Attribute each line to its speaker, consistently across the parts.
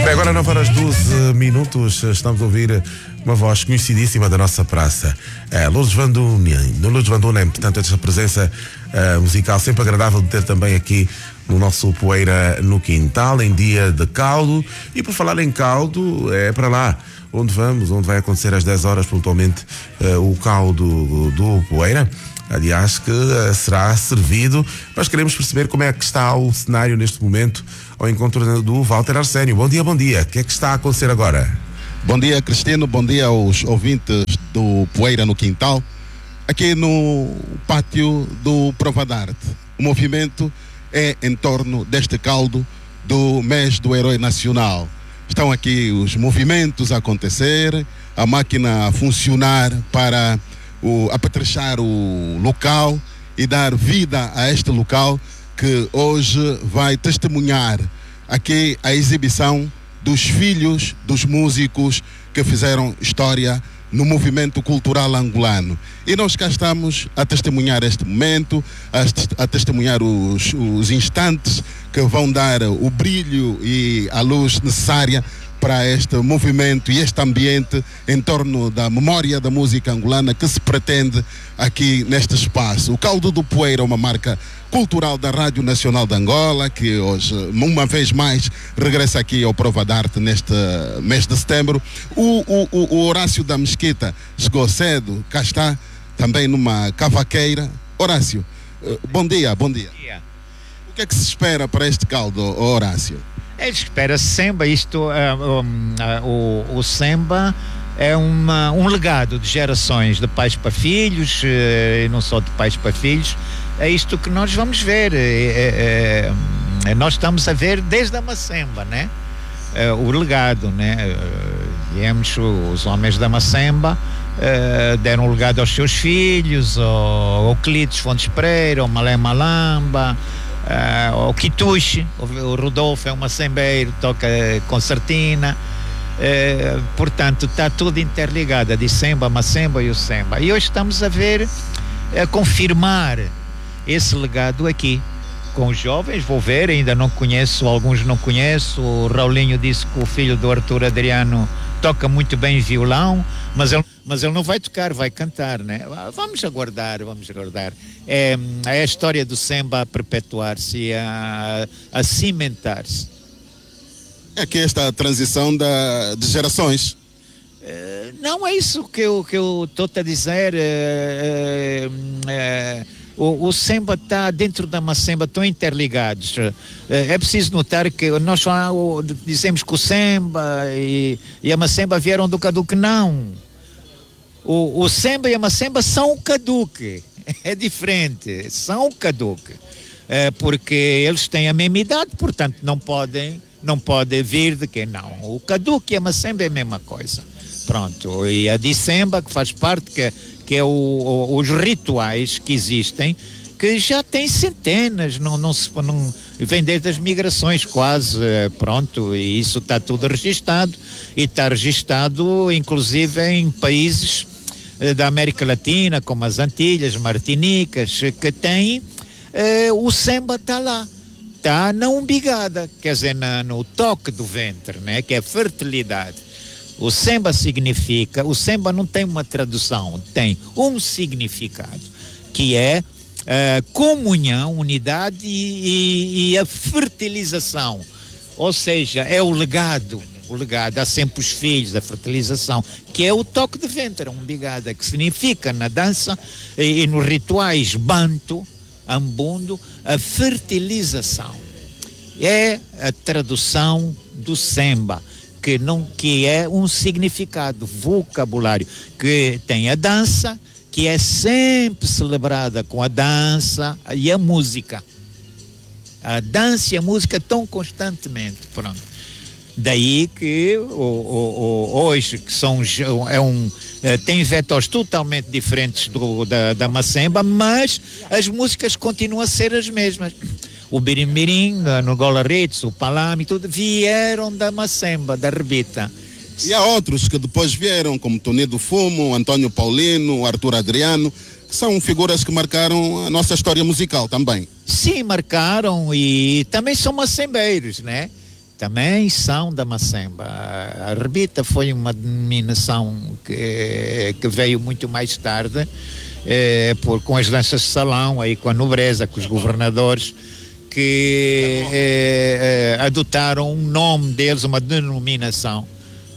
Speaker 1: Bem, agora 9 horas 12 minutos, estamos a ouvir uma voz conhecidíssima da nossa praça, Lourdes Van Dunen. Portanto, esta presença musical sempre agradável de ter também aqui no nosso Poeira no Quintal, em dia de caldo. E por falar em caldo, é para lá onde vai acontecer às 10 horas pontualmente o caldo do Poeira. Aliás, que será servido. Nós queremos perceber como é que está o cenário neste momento ao encontro do Walter Arsénio. Bom dia. O que é que está a acontecer agora?
Speaker 2: Bom dia, Cristino. Bom dia aos ouvintes do Poeira no Quintal. Aqui no pátio do Prova d'Arte. O movimento é em torno deste caldo do mês do Herói Nacional. Estão aqui os movimentos a acontecer, a máquina a funcionar para apetrechar o local e dar vida a este local que hoje vai testemunhar aqui a exibição dos filhos dos músicos que fizeram história no movimento cultural angolano. E nós cá estamos a testemunhar este momento, a testemunhar os instantes que vão dar o brilho e a luz necessária para este movimento e este ambiente em torno da memória da música angolana que se pretende aqui neste espaço. O Caldo do Poeira é uma marca cultural da Rádio Nacional de Angola, que hoje, uma vez mais, regressa aqui ao Prova d'Arte neste mês de setembro. O Horácio da Mesquita chegou cedo, cá está, também numa cavaqueira. Horácio, bom dia.
Speaker 3: Bom dia.
Speaker 2: O que é que se espera para este caldo, Horácio?
Speaker 3: Ele espera Semba, o Semba é um legado de gerações, de pais para filhos, e não só de pais para filhos. É isto que nós vamos ver, nós estamos a ver desde a Macemba, né? O legado, né? Viemos, os homens da Macemba deram um legado aos seus filhos, ao Euclides Fontes Pereira, ao Malé Malamba, o Quituche, o Rodolfo é um macembeiro, toca concertina, portanto está tudo interligado, a Semba, a Macemba e o Semba. E hoje estamos a ver, a confirmar esse legado aqui com os jovens. Vou ver, ainda não conheço, alguns não conheço. O Raulinho disse que o filho do Arthur Adriano toca muito bem violão, mas ele não vai tocar, vai cantar, né? Vamos aguardar. É a história do Semba a perpetuar-se, a cimentar-se.
Speaker 2: É que esta transição de gerações.
Speaker 3: Não é isso que eu estou a dizer. O Semba está dentro da Macemba, estão interligados. É preciso notar que nós dizemos que o Semba e a Macemba vieram do Caduque. Não. O Semba e a Macemba são o Caduque. É diferente. São o Caduque. Porque eles têm a mesma idade, portanto não podem vir de quem não. O Caduque e a Macemba é a mesma coisa. Pronto. E a Semba, que faz parte, que é os rituais que existem, que já tem centenas, não vem desde as migrações quase, pronto, e isso está tudo registado, e está registado inclusive em países da América Latina, como as Antilhas, Martinicas, que tem, o Semba está lá, está na umbigada, quer dizer, no toque do ventre, né, que é fertilidade. O Semba significa, o Semba não tem uma tradução, tem um significado, que é comunhão, unidade e a fertilização. Ou seja, é o legado, há sempre os filhos, a fertilização, que é o toque de ventre, a umbigada, que significa na dança e nos rituais banto, ambundo, a fertilização. É a tradução do Semba. Que é um significado, vocabulário, que tem a dança, que é sempre celebrada com a dança e a música. A dança e a música estão constantemente, pronto. Daí que hoje, que tem vetores totalmente diferentes da Macemba, mas as músicas continuam a ser as mesmas. O Birim-Birim, no Golaritz, o Palame, tudo vieram da Macemba, da Rebita.
Speaker 2: E há outros que depois vieram, como Tony do Fumo, Antônio Paulino, Arthur Adriano, que são figuras que marcaram a nossa história musical também.
Speaker 3: Sim, marcaram, e também são macembeiros, né? também são da Macemba. A Rebita foi uma denominação que veio muito mais tarde, com as danças de salão, aí com a nobreza, com os governadores, que adotaram um nome deles, uma denominação.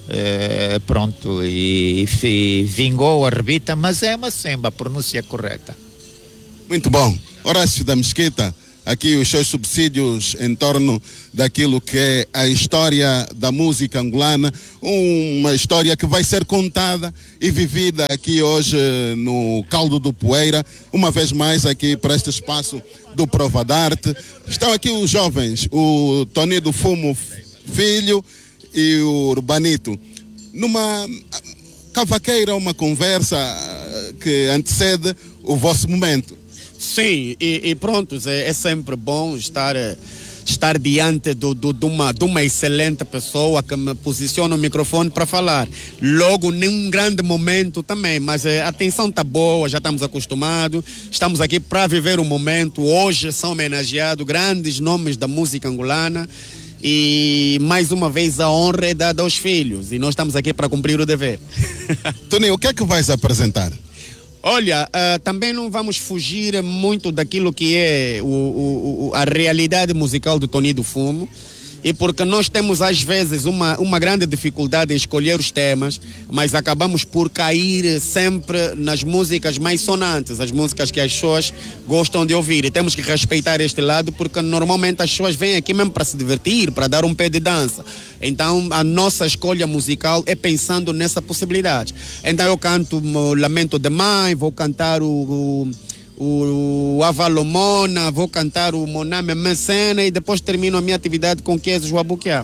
Speaker 3: Pronto, e vingou a Rebita, mas é Macemba, a pronúncia correta.
Speaker 2: Muito bom. Horácio da Mesquita, aqui os seus subsídios em torno daquilo que é a história da música angolana, uma história que vai ser contada e vivida aqui hoje no Caldo do Poeira, uma vez mais aqui para este espaço do Prova d'Arte. Estão aqui os jovens, o Tony do Fumo Filho e o Urbanito, numa cavaqueira, uma conversa que antecede o vosso momento.
Speaker 4: Sim, e pronto, é sempre bom estar diante de uma excelente pessoa que me posiciona o microfone para falar. Logo, num grande momento também, mas a atenção está boa, já estamos acostumados, estamos aqui para viver o momento. Hoje são homenageados grandes nomes da música angolana e mais uma vez a honra é dada aos filhos e nós estamos aqui para cumprir o dever.
Speaker 2: Tony, o que é que vais apresentar?
Speaker 4: Olha, também não vamos fugir muito daquilo que é a realidade musical do Tony do Fumo, e porque nós temos às vezes uma grande dificuldade em escolher os temas, mas acabamos por cair sempre nas músicas mais sonantes, as músicas que as pessoas gostam de ouvir, e temos que respeitar este lado porque normalmente as pessoas vêm aqui mesmo para se divertir, para dar um pé de dança. Então a nossa escolha musical é pensando nessa possibilidade. Então eu canto o Lamento de Mãe, vou cantar o Avalomona, vou cantar o Moname Mecena e depois termino a minha atividade com Quesos Wabuquiá.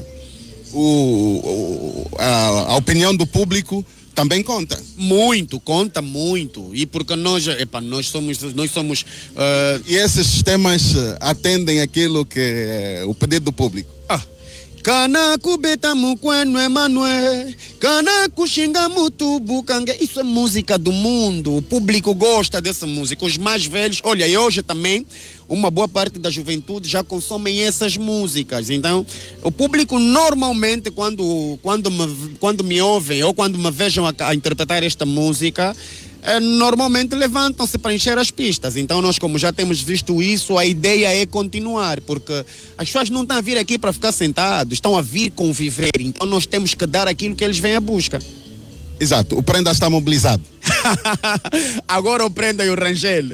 Speaker 2: A opinião do público também conta.
Speaker 4: Muito, conta muito. E porque nós somos
Speaker 2: E esses temas atendem aquilo que é o pedido do público.
Speaker 4: Canaco betamu kwenu Emanuel, canaco xingamu tubucangue. Isso é música do mundo, o público gosta dessa música, os mais velhos, olha, e hoje também uma boa parte da juventude já consomem essas músicas. Então o público normalmente quando me ouvem ou quando me vejam a interpretar esta música, normalmente levantam-se para encher as pistas. Então nós, como já temos visto isso, a ideia é continuar, porque as pessoas não estão a vir aqui para ficar sentados, estão a vir conviver. Então nós temos que dar aquilo que eles vêm à busca.
Speaker 2: Exato, o Prenda está mobilizado.
Speaker 4: Agora o Prenda e o Rangel.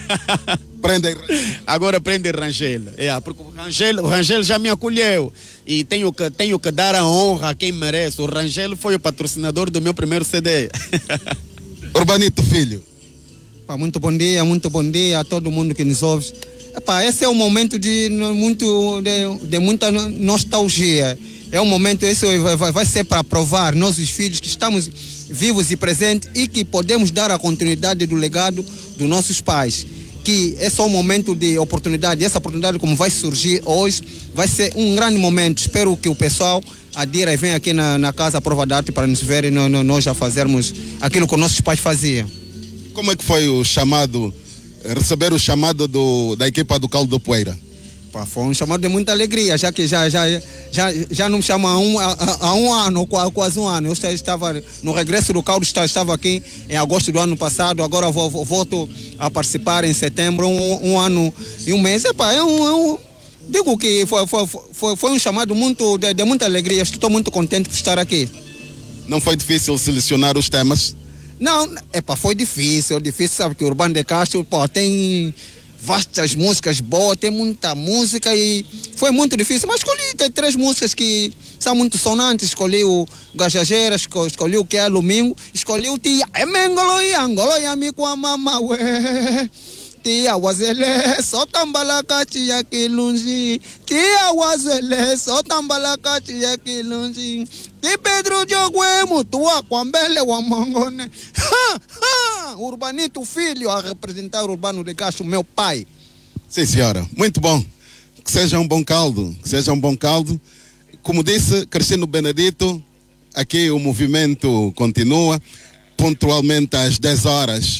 Speaker 4: Agora Prenda e Rangel. Porque o Rangel já me acolheu e tenho que dar a honra a quem merece. O Rangel foi o patrocinador do meu primeiro CD.
Speaker 2: Urbanito Filho.
Speaker 5: Muito bom dia a todo mundo que nos ouve. Esse é um momento de muita nostalgia. É um momento, esse vai ser para provar nós os filhos que estamos vivos e presentes e que podemos dar a continuidade do legado dos nossos pais. Que é só um momento de oportunidade. Essa oportunidade, como vai surgir hoje, vai ser um grande momento. Espero que o pessoal adira e venha aqui na Casa Prova d'Arte para nos ver e nós já fazermos aquilo que os nossos pais faziam.
Speaker 2: Como é que foi o chamado, receber o chamado da equipa do Caldo do Poeira?
Speaker 5: Foi um chamado de muita alegria, já que já não me chama há um ano, quase um ano. Eu estava no regresso do Caldo, estava aqui em agosto do ano passado, agora volto a participar em setembro, um ano e um mês. Digo que foi um chamado de muita alegria, estou muito contente por estar aqui.
Speaker 2: Não foi difícil selecionar os temas?
Speaker 5: Não, foi difícil, sabe que o Urbano de Castro, tem vastas músicas boas, tem muita música e foi muito difícil, mas escolhi 3 músicas que são muito sonantes. Escolhi o Gajajeira, escolhi o Que é Domingo, escolhi o Tia Emengolo e Angolo e Amigo a Mamawe. Tia Wazele, só tambalacati aqui longe. Tia Wazele, só tambalacati aqui longe. Ti Pedro Dioguemo, tua Quambele Wamangone. Urbanito Filho a representar o Urbano de Castro, meu pai.
Speaker 2: Sim, senhora. Muito bom. Que seja um bom caldo. Como disse Cristiano Benedito, aqui o movimento continua. Pontualmente às 10 horas.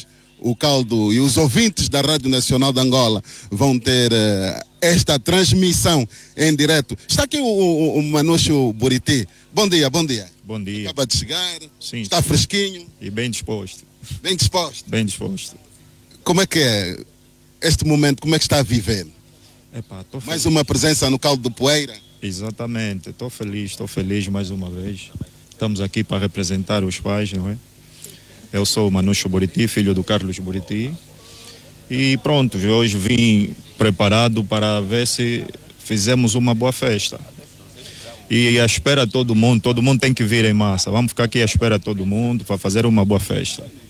Speaker 2: o caldo e os ouvintes da Rádio Nacional de Angola vão ter esta transmissão em direto. Está aqui o Manucho Buriti. Bom dia, bom dia.
Speaker 6: Bom dia.
Speaker 2: Acaba de chegar,
Speaker 6: Sim,
Speaker 2: está fresquinho.
Speaker 6: E bem disposto.
Speaker 2: Bem disposto.
Speaker 6: Bem disposto.
Speaker 2: Como é que é este momento, como é que está a viver?
Speaker 6: Tô feliz.
Speaker 2: Mais uma presença no caldo do Poeira.
Speaker 6: Exatamente, estou feliz mais uma vez. Estamos aqui para representar os pais, não é? Eu sou o Manucho Buriti, filho do Carlos Buriti. E pronto, hoje vim preparado para ver se fizemos uma boa festa. E à espera todo mundo tem que vir em massa. Vamos ficar aqui à espera todo mundo para fazer uma boa festa.